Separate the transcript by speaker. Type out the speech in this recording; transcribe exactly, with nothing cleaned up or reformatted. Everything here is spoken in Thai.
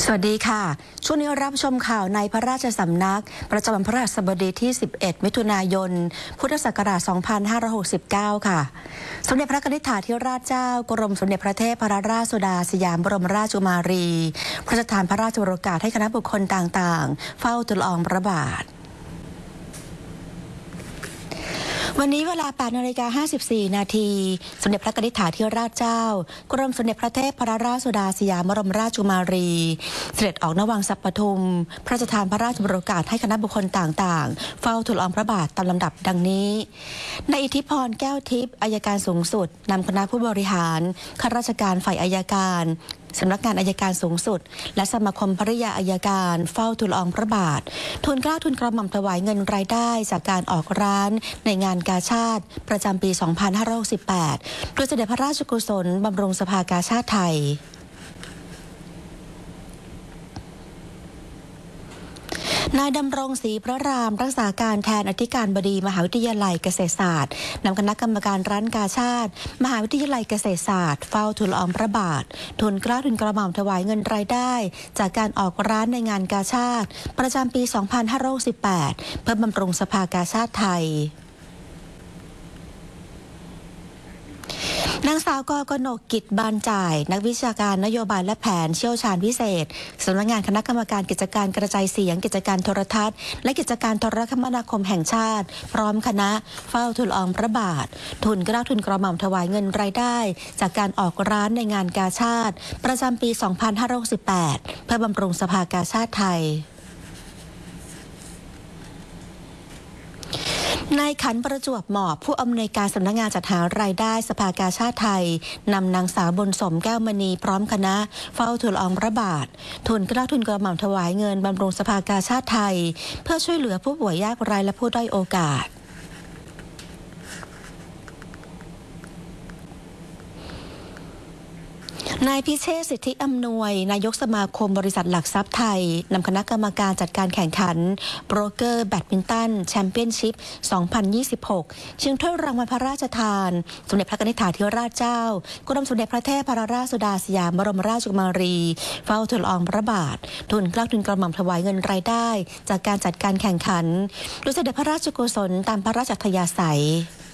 Speaker 1: สวัสดีค่ะช่วงนี้รับชมข่าวในพระราชสำนักประจำวันพฤหัสบดีที่สิบเอ็ดมิถุนายนพุทธศักราชสองพันห้าร้อยหกสิบเก้าค่ะสมเด็จพระนิธิธิราชเจ้ากรมสมเด็จพระเทพรัตนราชสุดาสยามบรมราชกุมารีพระราชทานพระราชโองการให้คณะบุคคลต่างๆเฝ้าทูลละอองพระบาทวันนี้เวลา แปดนาฬิกาห้าสิบสี่นาทีสมเด็จพระนิธิธิราชเจ้ากรมสมเด็จพระเทพรัตนราชสุดาสยามบรมราชกุมารีเสด็จออกณวังสัปทุมพระราชทานพระราชโองการให้คณะบุคคลต่างๆเฝ้าทูลละอองพระบาทตามลำดับดังนี้นายอิทธิพรแก้วทิพย์อัยการสูงสุดนำคณะผู้บริหารข้าราชการฝ่ายอัยการสำนักงานอัยการสูงสุดและสมาคมภริยาอัยการเฝ้าทูลละอองพระบาททูลเกล้าทูลกระหม่อมถวายเงินรายได้จากการออกร้านในงานกาชาดประจำปี สองพันห้าร้อยหกสิบแปด โดยเสด็จพระราชกุศลบำรุงสภากาชาดไทยนายดำรงศรีพระรามรักษาการแทนอธิการบดีมหาวิทยาลัยเกษตรศาสตร์นำคณะกรรมการร้านกาชาดมหาวิทยาลัยเกษตรศาสตร์เฝ้าทูลละอองพระบาททูลเกล้าทูลกระหม่อมถวายเงินรายได้จากการออกร้านในงานกาชาดประจำปี สองพันห้าร้อยหกสิบแปด เพื่อบำรุงสภากาชาดไทยนางสาวกกนกกิจบานจ่ายนักวิชาการนโยบายและแผนเชี่ยวชาญพิเศษสำนักงานคณะกรรมการกิจการกระจายเสียงกิจการโทรทัศน์และกิจการโทรคมนาคมแห่งชาติพร้อมคณะเฝ้าทูลละอองพระบาททูลเกล้าทูลกระหม่อมถวายเงินรายได้จากการออกร้านในงานกาชาดประจำปี สองพันห้าร้อยหกสิบแปด เพื่อบำรุงสภากาชาดไทยนายขันประจวบเหมาะผู้อำนวยการสำนักงานจัดหารายได้สภากาชาดไทยนำนางสาวบุญสมแก้วมณีพร้อมคณะเฝ้าทูลละอองพระบาททูลเกล้าทูลกระหม่อมถวายเงินบำรุงสภากาชาดไทยเพื่อช่วยเหลือผู้ป่วยยากไร้และผู้ด้อยโอกาสนายพิเชษฐ์สิทธิอำนวยนายกสมาคมบริษัทหลักทรัพย์ไทยนำคณะกรรมการจัดการแข่งขันโบรกเกอร์แบดมินตันแชมเปี้ยนชิพ สองพันยี่สิบหก ชิงถ้วยรางวัลพระราชทานสมเด็จพระนิธิธิราชเจ้ากรมสมเด็จพระเทพรัตนราชสุดาสยามบรมราชกุมารีเฝ้าทูลละอองพระบาททูลเกล้าทูลกระหม่อมถวายเงินรายได้จากการจัดการแข่งขันโดยเสด็จพระราชกุศลตามพระราชอัธยาศัย